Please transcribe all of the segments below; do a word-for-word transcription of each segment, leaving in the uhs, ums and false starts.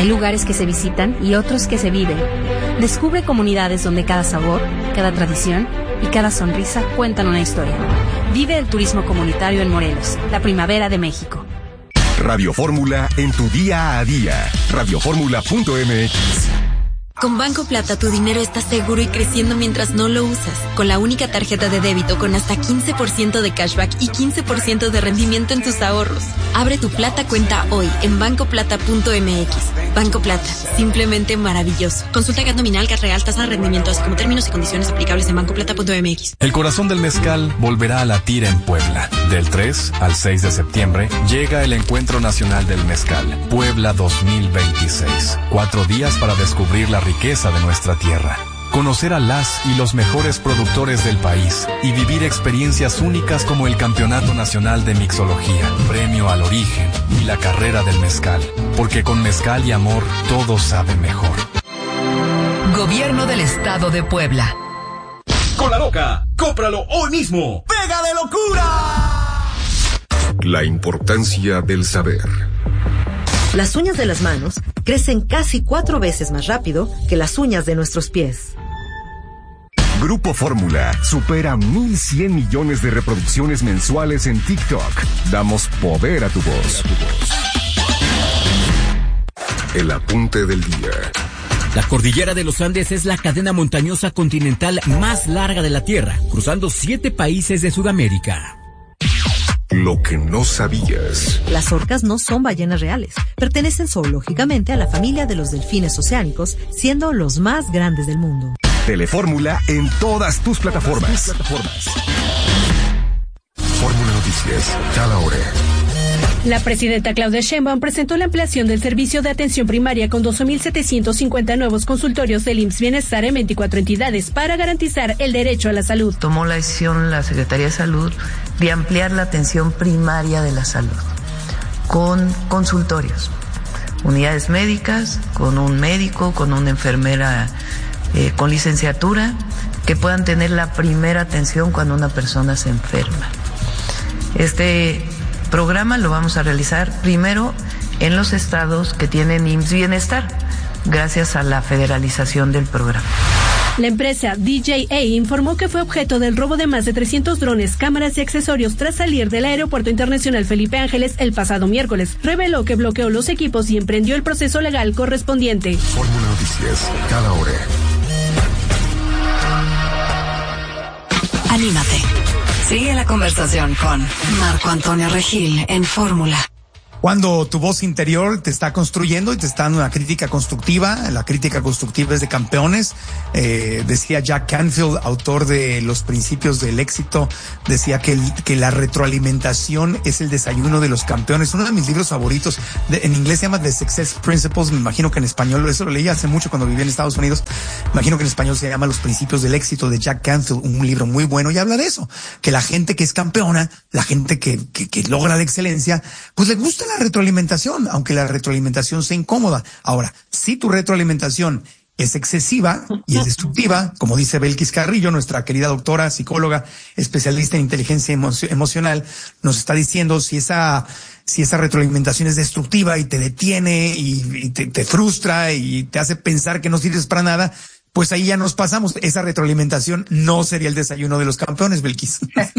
Hay lugares que se visitan y otros que se viven. Descubre comunidades donde cada sabor, cada tradición y cada sonrisa cuentan una historia. Vive el turismo comunitario en Morelos, la primavera de México. Radio Fórmula en tu día a día. radio fórmula punto m x. Con Banco Plata tu dinero está seguro y creciendo mientras no lo usas. Con la única tarjeta de débito con hasta quince por ciento de cashback y quince por ciento de rendimiento en tus ahorros. Abre tu Plata cuenta hoy en banco plata punto m x. Banco Plata, simplemente maravilloso. Consulta G A T nominal, G A T real, tasa de rendimiento, así como términos y condiciones aplicables en banco plata punto m x. El corazón del mezcal volverá a latir en Puebla. Del tres al seis de septiembre llega el Encuentro Nacional del Mezcal, Puebla dos mil veintiséis. Cuatro días para descubrir la riqueza de nuestra tierra, conocer a las y los mejores productores del país y vivir experiencias únicas como el Campeonato Nacional de Mixología, Premio al Origen y la Carrera del Mezcal, porque con mezcal y amor todo sabe mejor. Gobierno del Estado de Puebla. Con la Loca, cómpralo hoy mismo. ¡Pega de locura! La importancia del saber. Las uñas de las manos crecen casi cuatro veces más rápido que las uñas de nuestros pies. Grupo Fórmula supera mil cien millones de reproducciones mensuales en TikTok. Damos poder a tu voz. El apunte del día. La cordillera de los Andes es la cadena montañosa continental más larga de la Tierra, cruzando siete países de Sudamérica. Lo que no sabías. Las orcas no son ballenas reales. Pertenecen zoológicamente a la familia de los delfines oceánicos, siendo los más grandes del mundo. Telefórmula en todas tus plataformas. Tus plataformas. Fórmula Noticias, cada hora. La presidenta Claudia Sheinbaum presentó la ampliación del servicio de atención primaria con doce mil setecientos cincuenta nuevos consultorios del I M S S Bienestar en veinticuatro entidades para garantizar el derecho a la salud. Tomó la decisión la Secretaría de Salud de ampliar la atención primaria de la salud con consultorios, unidades médicas, con un médico, con una enfermera eh, con licenciatura, que puedan tener la primera atención cuando una persona se enferma. Este programa lo vamos a realizar primero en los estados que tienen I M S S Bienestar, gracias a la federalización del programa. La empresa D J A informó que fue objeto del robo de más de trescientos drones, cámaras y accesorios tras salir del Aeropuerto Internacional Felipe Ángeles el pasado miércoles. Reveló que bloqueó los equipos y emprendió el proceso legal correspondiente. Fórmula Noticias, cada hora. Anímate. Sigue la conversación con Marco Antonio Regil en Fórmula. Cuando tu voz interior te está construyendo y te está dando una crítica constructiva, la crítica constructiva es de campeones. Eh, decía Jack Canfield, autor de Los Principios del Éxito, decía que, el, que la retroalimentación es el desayuno de los campeones. Uno de mis libros favoritos, de, en inglés se llama The Success Principles, me imagino que en español, eso lo leí hace mucho cuando vivía en Estados Unidos, me imagino que en español se llama Los Principios del Éxito, de Jack Canfield, un libro muy bueno, y habla de eso, que la gente que es campeona, la gente que, que, que logra la excelencia, pues le gusta la retroalimentación, aunque la retroalimentación sea incómoda. Ahora, si tu retroalimentación es excesiva y es destructiva, como dice Belkis Carrillo, nuestra querida doctora, psicóloga, especialista en inteligencia emo- emocional, nos está diciendo si esa, si esa retroalimentación es destructiva y te detiene y, y te, te frustra y te hace pensar que no sirves para nada, pues ahí ya nos pasamos. Esa retroalimentación no sería el desayuno de los campeones, Belkis.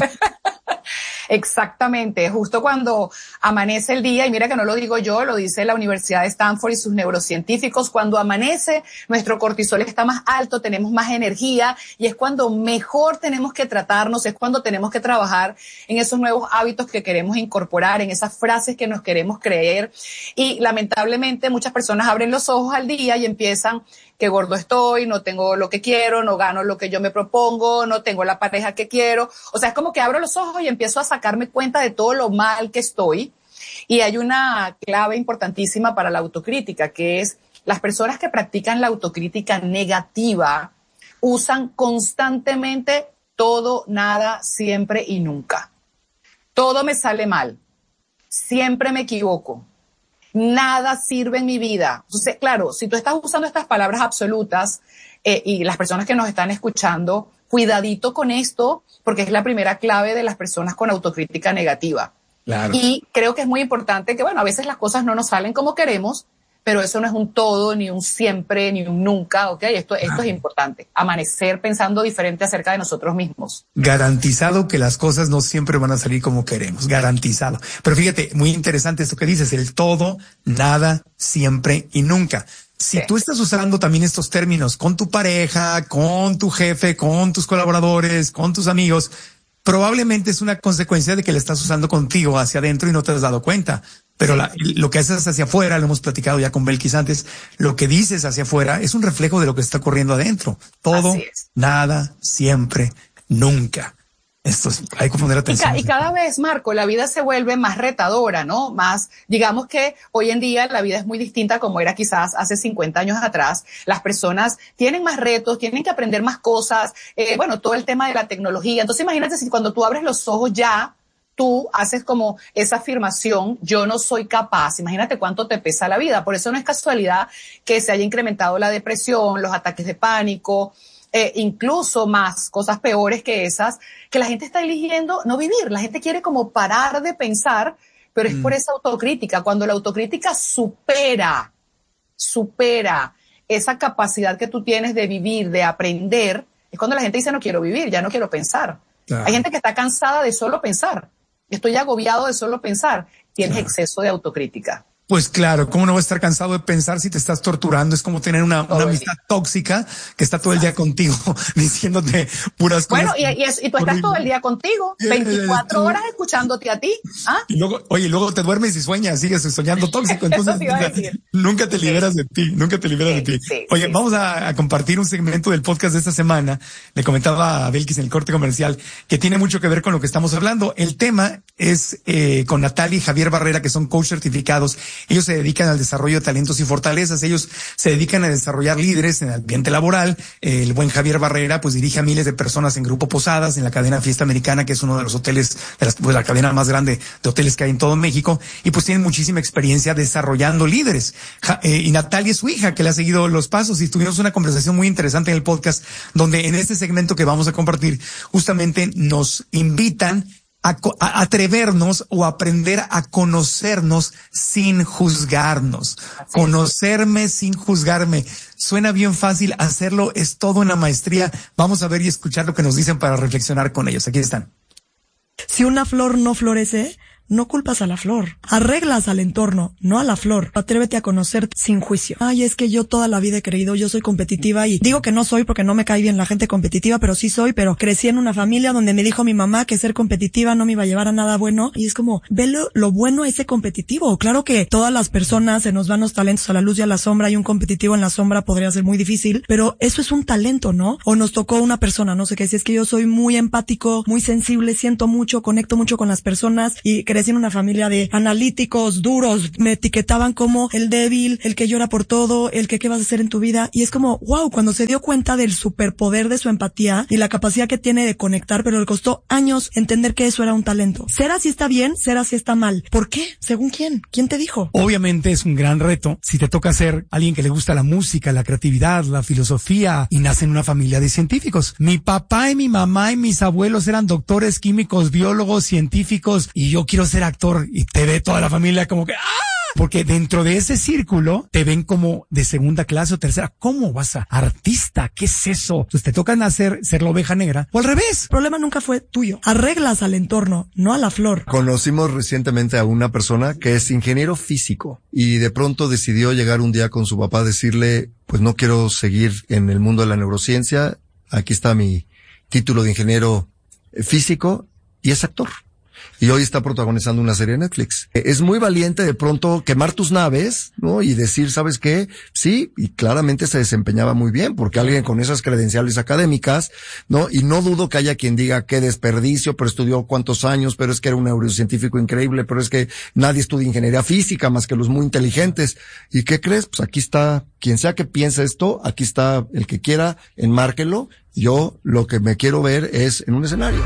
Exactamente, justo cuando amanece el día, y mira que no lo digo yo, lo dice la Universidad de Stanford y sus neurocientíficos, cuando amanece nuestro cortisol está más alto, tenemos más energía y es cuando mejor tenemos que tratarnos, es cuando tenemos que trabajar en esos nuevos hábitos que queremos incorporar, en esas frases que nos queremos creer, y lamentablemente muchas personas abren los ojos al día y empiezan: qué gordo estoy, no tengo lo que quiero, no gano lo que yo me propongo, no tengo la pareja que quiero. O sea, es como que abro los ojos y empiezo a sacarme cuenta de todo lo mal que estoy. Y hay una clave importantísima para la autocrítica, que es las personas que practican la autocrítica negativa usan constantemente todo, nada, siempre y nunca. Todo me sale mal, siempre me equivoco. Nada sirve en mi vida. Entonces, claro, si tú estás usando estas palabras absolutas eh, y las personas que nos están escuchando, cuidadito con esto, porque es la primera clave de las personas con autocrítica negativa. Claro. Y creo que es muy importante que, bueno, a veces las cosas no nos salen como queremos, pero eso no es un todo, ni un siempre, ni un nunca, ¿ok? Esto, esto es importante. Amanecer pensando diferente acerca de nosotros mismos. Garantizado que las cosas no siempre van a salir como queremos, garantizado. Pero fíjate, muy interesante esto que dices, el todo, nada, siempre y nunca. Si sí. Tú estás usando también estos términos con tu pareja, con tu jefe, con tus colaboradores, con tus amigos, probablemente es una consecuencia de que le estás usando contigo hacia adentro y no te has dado cuenta. Pero la, lo que haces hacia afuera, lo hemos platicado ya con Belkis antes, lo que dices hacia afuera es un reflejo de lo que está ocurriendo adentro. Todo, nada, siempre, nunca. Esto es, hay que poner atención. Y, ca y cada vez, Marco, la vida se vuelve más retadora, ¿no? Más, digamos que hoy en día la vida es muy distinta como era quizás hace cincuenta años atrás. Las personas tienen más retos, tienen que aprender más cosas, eh, bueno, todo el tema de la tecnología. Entonces imagínate si cuando tú abres los ojos ya, tú haces como esa afirmación, yo no soy capaz. Imagínate cuánto te pesa la vida. Por eso no es casualidad que se haya incrementado la depresión, los ataques de pánico, eh, incluso más cosas peores que esas, que la gente está eligiendo no vivir. La gente quiere como parar de pensar, pero es mm. por esa autocrítica. Cuando la autocrítica supera, supera esa capacidad que tú tienes de vivir, de aprender, es cuando la gente dice no quiero vivir, ya no quiero pensar. Claro. Hay gente que está cansada de solo pensar. Estoy agobiado de solo pensar. Tienes claro. exceso de autocrítica. Pues claro, ¿cómo no vas a estar cansado de pensar si te estás torturando? Es como tener una, una amistad tóxica que está todo el día contigo diciéndote puras cosas. Bueno, y, y, es, y tú estás todo el día contigo, veinticuatro horas escuchándote a ti. ¿Ah? Y luego, oye, luego te duermes y sueñas, sigues soñando tóxico. Entonces te nunca, nunca te liberas sí. de ti, nunca te liberas sí, de ti. Sí, oye, sí, vamos sí. A, a compartir un segmento del podcast de esta semana. Le comentaba a Belkis en el corte comercial que tiene mucho que ver con lo que estamos hablando. El tema es eh, con Natalia y Javier Barrera, que son coach certificados. Ellos se dedican al desarrollo de talentos y fortalezas. Ellos se dedican a desarrollar líderes en el ambiente laboral. El buen Javier Barrera, pues dirige a miles de personas en Grupo Posadas, en la cadena Fiesta Americana, que es uno de los hoteles, de, las, de la cadena más grande de hoteles que hay en todo México. Y pues tienen muchísima experiencia desarrollando líderes. Ja, eh, y Natalia es su hija, que le ha seguido los pasos. Y tuvimos una conversación muy interesante en el podcast, donde en este segmento que vamos a compartir, justamente nos invitan A, a atrevernos o aprender a conocernos sin juzgarnos. Conocerme sin juzgarme. Suena bien fácil, hacerlo es todo una maestría. Vamos a ver y escuchar lo que nos dicen para reflexionar con ellos. Aquí están. Si una flor no florece, no culpas a la flor. Arreglas al entorno, no a la flor. Atrévete a conocer sin juicio. Ay, es que yo toda la vida he creído, yo soy competitiva y digo que no soy porque no me cae bien la gente competitiva, pero sí soy, pero crecí en una familia donde me dijo mi mamá que ser competitiva no me iba a llevar a nada bueno y es como, ve lo, lo bueno ese competitivo. Claro que todas las personas se nos van los talentos a la luz y a la sombra y un competitivo en la sombra podría ser muy difícil, pero eso es un talento, ¿no? O nos tocó una persona, no sé qué, si es que yo soy muy empático, muy sensible, siento mucho, conecto mucho con las personas y crecí en una familia de analíticos, duros, me etiquetaban como el débil, el que llora por todo, el que qué vas a hacer en tu vida, y es como, wow, cuando se dio cuenta del superpoder de su empatía y la capacidad que tiene de conectar, pero le costó años entender que eso era un talento. Ser así está bien, ser así está mal. ¿Por qué? ¿Según quién? ¿Quién te dijo? Obviamente es un gran reto si te toca ser alguien que le gusta la música, la creatividad, la filosofía y nace en una familia de científicos. Mi papá y mi mamá y mis abuelos eran doctores, químicos, biólogos, científicos y yo quiero ser actor y te ve toda la familia como que ¡ah! Porque dentro de ese círculo te ven como de segunda clase o tercera. ¿Cómo vas a artista? ¿Qué es eso? Entonces te toca nacer, ser la oveja negra o al revés. El problema nunca fue tuyo. Arreglas al entorno, no a la flor. Conocimos recientemente a una persona que es ingeniero físico y de pronto decidió llegar un día con su papá a decirle, pues no quiero seguir en el mundo de la neurociencia. Aquí está mi título de ingeniero físico y es actor. Y hoy está protagonizando una serie de Netflix. Es muy valiente de pronto quemar tus naves, ¿no? Y decir, ¿sabes qué? Sí, y claramente se desempeñaba muy bien, porque alguien con esas credenciales académicas, ¿no? Y no dudo que haya quien diga qué desperdicio, pero estudió cuántos años, pero es que era un neurocientífico increíble, pero es que nadie estudia ingeniería física más que los muy inteligentes. ¿Y qué crees? Pues aquí está, quien sea que piense esto, aquí está el que quiera, enmárquelo. Yo lo que me quiero ver es en un escenario.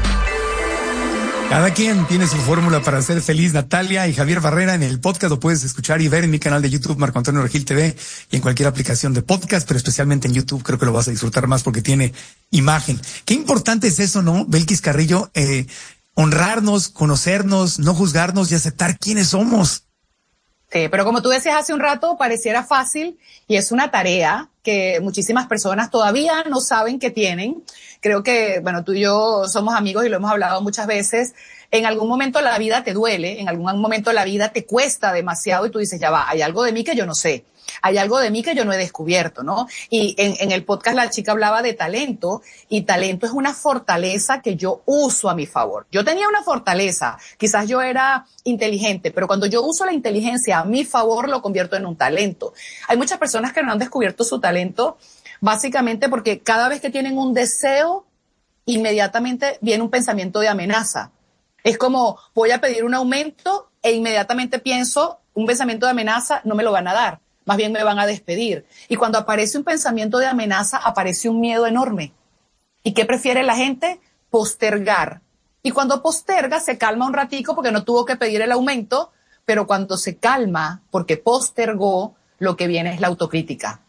Cada quien tiene su fórmula para ser feliz. Natalia y Javier Barrera en el podcast lo puedes escuchar y ver en mi canal de YouTube, Marco Antonio Regil T V, y en cualquier aplicación de podcast, pero especialmente en YouTube creo que lo vas a disfrutar más porque tiene imagen. Qué importante es eso, ¿no, Belkis Carrillo? Eh, honrarnos, conocernos, no juzgarnos y aceptar quiénes somos. Sí, pero como tú decías hace un rato, pareciera fácil y es una tarea que muchísimas personas todavía no saben que tienen. Creo que, bueno, tú y yo somos amigos y lo hemos hablado muchas veces. En algún momento la vida te duele, en algún momento la vida te cuesta demasiado y tú dices, ya va, hay algo de mí que yo no sé. Hay algo de mí que yo no he descubierto, ¿no? Y en, en el podcast la chica hablaba de talento y talento es una fortaleza que yo uso a mi favor. Yo tenía una fortaleza, quizás yo era inteligente, pero cuando yo uso la inteligencia a mi favor lo convierto en un talento. Hay muchas personas que no han descubierto su talento básicamente porque cada vez que tienen un deseo, inmediatamente viene un pensamiento de amenaza. Es como voy a pedir un aumento e inmediatamente pienso un pensamiento de amenaza, no me lo van a dar. Más bien me van a despedir. Y cuando aparece un pensamiento de amenaza, aparece un miedo enorme. ¿Y qué prefiere la gente? Postergar. Y cuando posterga, se calma un ratico porque no tuvo que pedir el aumento, pero cuando se calma, porque postergó, lo que viene es la autocrítica.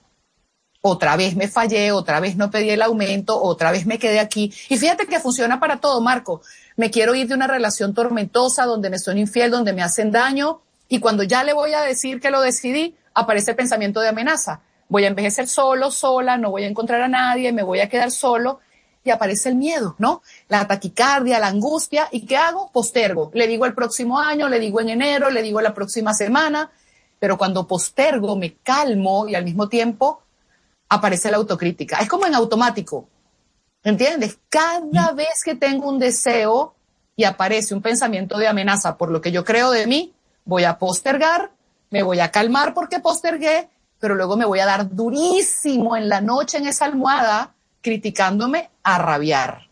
Otra vez me fallé, otra vez no pedí el aumento, otra vez me quedé aquí. Y fíjate que funciona para todo, Marco. Me quiero ir de una relación tormentosa donde me son infiel, donde me hacen daño, y cuando ya le voy a decir que lo decidí, aparece el pensamiento de amenaza. Voy a envejecer solo, sola, no voy a encontrar a nadie, me voy a quedar solo. Y aparece el miedo, ¿no? La taquicardia, la angustia. ¿Y qué hago? Postergo. Le digo el próximo año, le digo en enero, le digo la próxima semana. Pero cuando postergo, me calmo y al mismo tiempo aparece la autocrítica. Es como en automático. ¿Entiendes? Cada vez que tengo un deseo y aparece un pensamiento de amenaza por lo que yo creo de mí, voy a postergar. Me voy a calmar porque postergué, pero luego me voy a dar durísimo en la noche en esa almohada, criticándome a rabiar.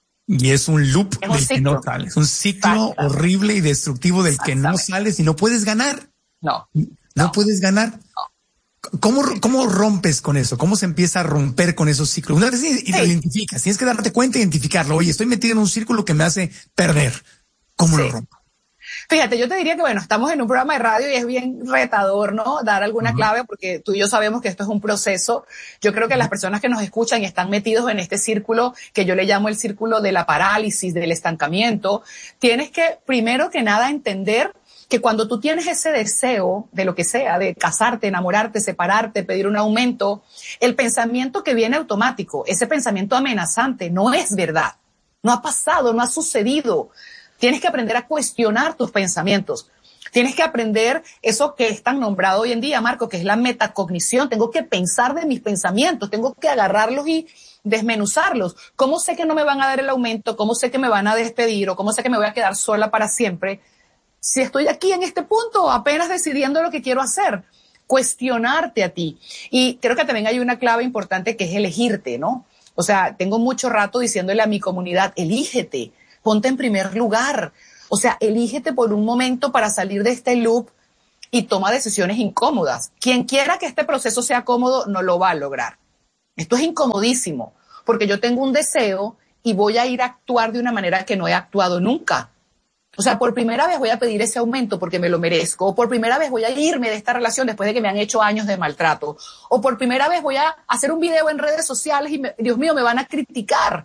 Y es un loop es un del ciclo. que no sales, un ciclo Exacto. horrible y destructivo del que no sales y no puedes ganar. No. No, no puedes ganar. No. ¿Cómo, ¿Cómo rompes con eso? ¿Cómo se empieza a romper con esos ciclos? Una vez sí. lo identificas, tienes que darte cuenta e identificarlo. Oye, estoy metido en un círculo que me hace perder. ¿Cómo sí. lo rompo? Fíjate, yo te diría que, bueno, estamos en un programa de radio y es bien retador, ¿no? Dar alguna uh-huh. clave porque tú y yo sabemos que esto es un proceso. Yo creo que uh-huh. las personas que nos escuchan y están metidos en este círculo, que yo le llamo el círculo de la parálisis, del estancamiento, tienes que, primero que nada, entender que cuando tú tienes ese deseo de lo que sea, de casarte, enamorarte, separarte, pedir un aumento, el pensamiento que viene automático, ese pensamiento amenazante, no es verdad. No ha pasado, no ha sucedido. Tienes que aprender a cuestionar tus pensamientos. Tienes que aprender eso que es tan nombrado hoy en día, Marco, que es la metacognición. Tengo que pensar de mis pensamientos, tengo que agarrarlos y desmenuzarlos. ¿Cómo sé que no me van a dar el aumento? ¿Cómo sé que me van a despedir? ¿O cómo sé que me voy a quedar sola para siempre? Si estoy aquí en este punto, apenas decidiendo lo que quiero hacer. Cuestionarte a ti. Y creo que también hay una clave importante que es elegirte, ¿no? O sea, tengo mucho rato diciéndole a mi comunidad, elígete. Ponte en primer lugar. O sea, elígete por un momento para salir de este loop y toma decisiones incómodas. Quien quiera que este proceso sea cómodo no lo va a lograr. Esto es incomodísimo porque yo tengo un deseo y voy a ir a actuar de una manera que no he actuado nunca. O sea, por primera vez voy a pedir ese aumento porque me lo merezco. O por primera vez voy a irme de esta relación después de que me han hecho años de maltrato. O por primera vez voy a hacer un video en redes sociales y, me, Dios mío, me van a criticar.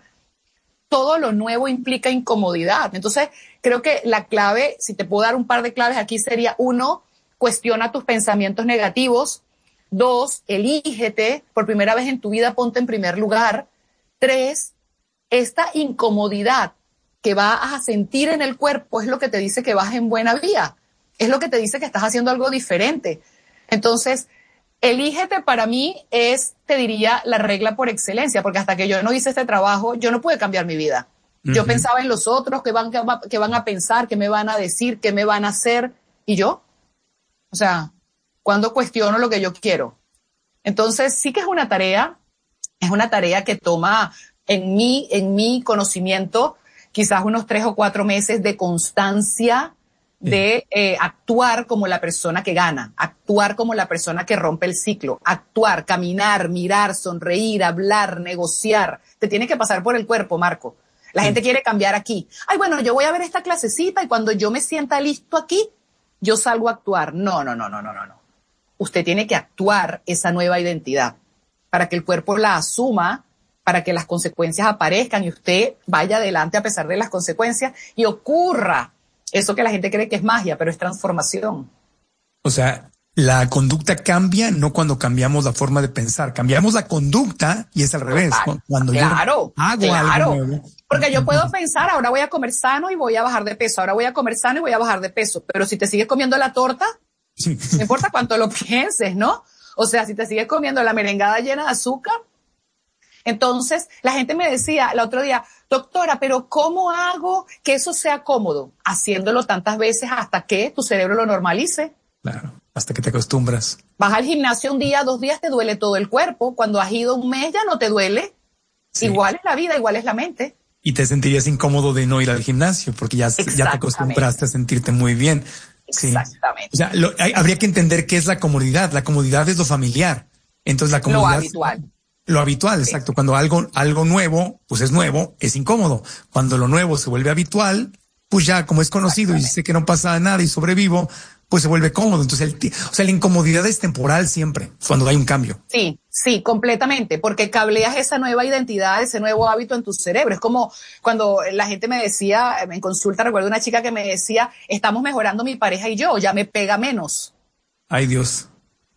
Todo lo nuevo implica incomodidad. Entonces, creo que la clave, si te puedo dar un par de claves aquí, sería uno, cuestiona tus pensamientos negativos. Dos, elígete. Por primera vez en tu vida, ponte en primer lugar. Tres, esta incomodidad que vas a sentir en el cuerpo es lo que te dice que vas en buena vía. Es lo que te dice que estás haciendo algo diferente. Entonces, elígete para mí es, te diría, la regla por excelencia, porque hasta que yo no hice este trabajo, yo no pude cambiar mi vida. Uh-huh. Yo pensaba en los otros, que van, que van a pensar, que me van a decir, que me van a hacer, y yo. O sea, cuando cuestiono lo que yo quiero. Entonces, sí que es una tarea, es una tarea que toma en mí, en mi conocimiento, quizás unos tres o cuatro meses de constancia, de eh, actuar como la persona que gana, actuar como la persona que rompe el ciclo, actuar, caminar, mirar, sonreír, hablar, negociar. Te tiene que pasar por el cuerpo, Marco. La sí. gente quiere cambiar aquí. Ay, bueno, yo voy a ver esta clasecita y cuando yo me sienta listo aquí, yo salgo a actuar. No, no, no, no, no, no, no. Usted tiene que actuar esa nueva identidad para que el cuerpo la asuma, para que las consecuencias aparezcan y usted vaya adelante a pesar de las consecuencias y ocurra eso que la gente cree que es magia, pero es transformación. O sea, la conducta cambia no cuando cambiamos la forma de pensar, cambiamos la conducta y es al revés. Claro, cuando claro, yo hago claro. algo nuevo. Porque yo puedo pensar, ahora voy a comer sano y voy a bajar de peso, ahora voy a comer sano y voy a bajar de peso, pero si te sigues comiendo la torta, sí. No importa cuánto lo pienses, ¿no? O sea, si te sigues comiendo la merengada llena de azúcar. Entonces, la gente me decía el otro día, doctora, pero ¿cómo hago que eso sea cómodo? Haciéndolo tantas veces hasta que tu cerebro lo normalice. Claro, hasta que te acostumbras. Vas al gimnasio un día, dos días, te duele todo el cuerpo. Cuando has ido un mes ya no te duele. Sí. Igual es la vida, igual es la mente. Y te sentirías incómodo de no ir al gimnasio porque ya, ya te acostumbraste a sentirte muy bien. Sí. Exactamente. O sea, lo, hay, habría que entender qué es la comodidad. La comodidad es lo familiar. Entonces la comodidad. Lo habitual. Lo habitual, sí. Exacto. Cuando algo, algo nuevo, pues es nuevo, es incómodo. Cuando lo nuevo se vuelve habitual, pues ya como es conocido y sé que no pasa nada y sobrevivo, pues se vuelve cómodo. Entonces, el, o sea, la incomodidad es temporal siempre, cuando hay un cambio. Sí, sí, completamente, porque cableas esa nueva identidad, ese nuevo hábito en tu cerebro. Es como cuando la gente me decía, en consulta, recuerdo una chica que me decía, estamos mejorando mi pareja y yo, ya me pega menos. Ay, Dios.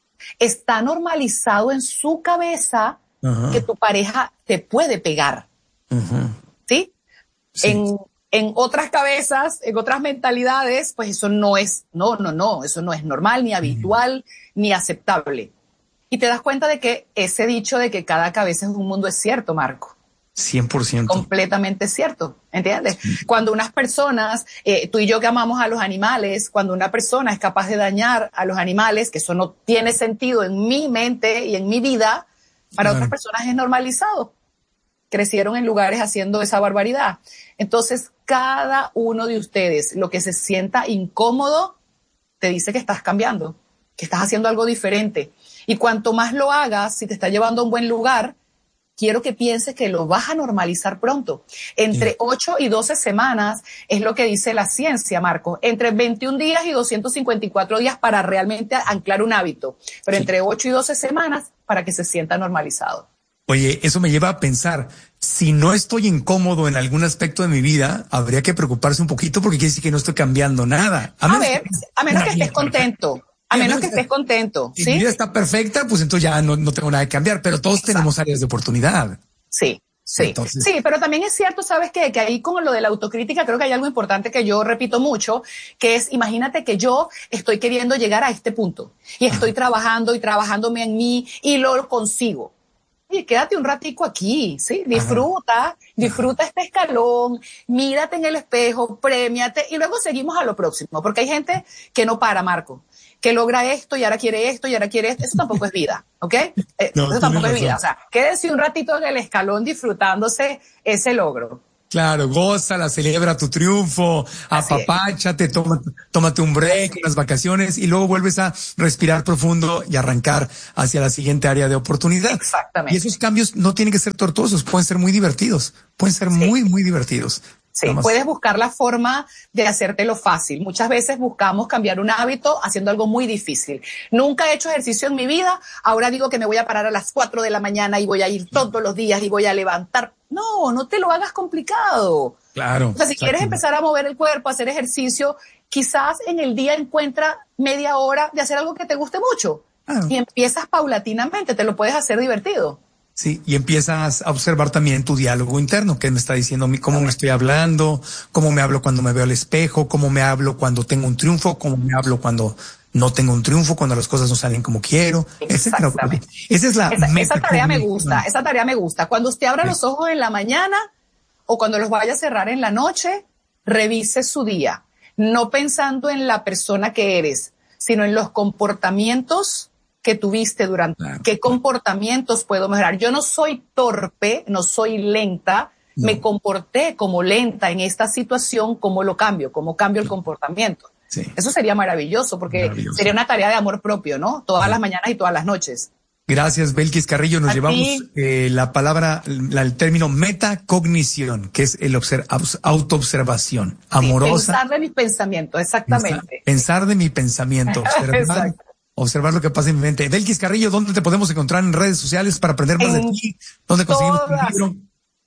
Está normalizado en su cabeza uh-huh. que tu pareja te puede pegar. Uh-huh. ¿Sí? Sí. En, en otras cabezas, en otras mentalidades, pues eso no es, no, no, no, eso no es normal, ni habitual, uh-huh. ni aceptable. Y te das cuenta de que ese dicho de que cada cabeza es un mundo es cierto, Marco. cien por ciento. Completamente cierto, ¿entiendes? Sí. Cuando unas personas, eh, tú y yo que amamos a los animales, cuando una persona es capaz de dañar a los animales, que eso no tiene sentido en mi mente y en mi vida, para claro. otras personas es normalizado. Crecieron en lugares haciendo esa barbaridad. Entonces, cada uno de ustedes, lo que se sienta incómodo, te dice que estás cambiando, que estás haciendo algo diferente. Y cuanto más lo hagas, si te está llevando a un buen lugar, quiero que pienses que lo vas a normalizar pronto. Entre sí. ocho y doce semanas es lo que dice la ciencia, Marco. Entre veintiún días y doscientos cincuenta y cuatro días para realmente anclar un hábito. Pero sí. entre ocho y doce semanas para que se sienta normalizado. Oye, eso me lleva a pensar, si no estoy incómodo en algún aspecto de mi vida, habría que preocuparse un poquito porque quiere decir que no estoy cambiando nada. A, a ver, que, a menos que estés contento. A sí, menos que estés contento. Si ¿sí? mi vida está perfecta, pues entonces ya no, no tengo nada que cambiar, pero todos Exacto. tenemos áreas de oportunidad. Sí, sí. Entonces... Sí, pero también es cierto, ¿sabes qué? Que ahí con lo de la autocrítica creo que hay algo importante que yo repito mucho, que es, imagínate que yo estoy queriendo llegar a este punto y estoy Ajá. trabajando y trabajándome en mí y lo consigo. Oye, quédate un ratico aquí, ¿sí? Disfruta, Ajá. disfruta este escalón, mírate en el espejo, premiate y luego seguimos a lo próximo, porque hay gente que no para, Marco, que logra esto y ahora quiere esto y ahora quiere esto. Eso tampoco es vida, ¿ok? Eh, no, eso tampoco es vida. Razón. O sea, quédese un ratito en el escalón disfrutándose ese logro. Claro, gózala, celebra tu triunfo, apapáchate, toma, tómate un break, unas vacaciones y luego vuelves a respirar profundo y arrancar hacia la siguiente área de oportunidad. Exactamente. Y esos cambios no tienen que ser tortuosos, pueden ser muy divertidos, pueden ser sí. muy, muy divertidos. Sí, puedes buscar la forma de hacértelo fácil. Muchas veces buscamos cambiar un hábito haciendo algo muy difícil. Nunca he hecho ejercicio en mi vida, ahora digo que me voy a parar a las cuatro de la mañana y voy a ir todos los días y voy a levantar. No, no te lo hagas complicado. Claro. O sea, si exacto. quieres empezar a mover el cuerpo, a hacer ejercicio, quizás en el día encuentra media hora de hacer algo que te guste mucho. Ah. Y empiezas paulatinamente, te lo puedes hacer divertido. Sí, y empiezas a observar también tu diálogo interno, que me está diciendo cómo me estoy hablando, cómo me hablo cuando me veo al espejo, cómo me hablo cuando tengo un triunfo, cómo me hablo cuando no tengo un triunfo, cuando las cosas no salen como quiero, etcétera. Esa es la esa, meta esa tarea me gusta, esa tarea me gusta. Cuando usted abra sí. los ojos en la mañana o cuando los vaya a cerrar en la noche, revise su día, no pensando en la persona que eres, sino en los comportamientos que tuviste durante, claro. qué comportamientos puedo mejorar. Yo no soy torpe, no soy lenta, no. me comporté como lenta en esta situación, ¿cómo lo cambio? ¿Cómo cambio el comportamiento? Sí. Eso sería maravilloso, porque maravilloso. Sería una tarea de amor propio, ¿no? Todas sí. las mañanas y todas las noches. Gracias, Belkis Carrillo. Nos A llevamos eh, la palabra, la, el término metacognición, que es el obser, autoobservación amorosa. Sí, pensar de mi pensamiento, exactamente. Pensar, pensar de mi pensamiento. Observar, observar lo que pasa en mi mente. Belkis Carrillo, ¿dónde te podemos encontrar en redes sociales para aprender más en de ti? ¿Dónde conseguimos tu libro?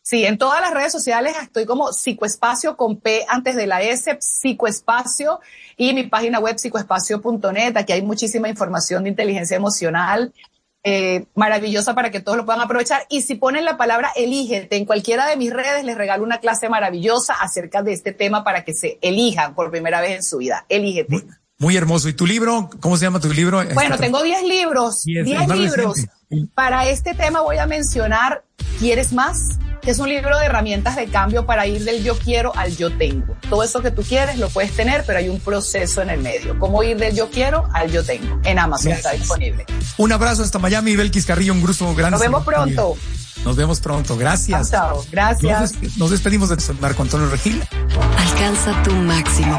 Sí, en todas las redes sociales estoy como Psicoespacio con P antes de la S, Psicoespacio, y mi página web psicoespacio punto net. Aquí hay muchísima información de inteligencia emocional, eh, maravillosa para que todos lo puedan aprovechar. Y si ponen la palabra elígete en cualquiera de mis redes, les regalo una clase maravillosa acerca de este tema para que se elijan por primera vez en su vida. Elígete. Muy, muy hermoso. ¿Y tu libro? ¿Cómo se llama tu libro? Bueno, tengo diez libros, diez libros. Reciente. Para este tema voy a mencionar ¿Quieres más? Que es un libro de herramientas de cambio para ir del yo quiero al yo tengo. Todo eso que tú quieres lo puedes tener, pero hay un proceso en el medio. ¿Cómo ir del yo quiero al yo tengo? En Amazon Gracias. Está disponible. Un abrazo hasta Miami, Belkis Carrillo, un gusto grande. Nos vemos pronto. Nos vemos pronto. Gracias. Chao, gracias. Nos, des- nos despedimos de Marco Antonio Regil. Alcanza tu máximo